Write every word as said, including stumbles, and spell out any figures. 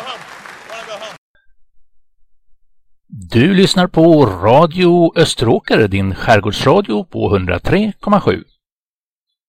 Du lyssnar på Radio Österåker, din skärgårdsradio på hundratre komma sju.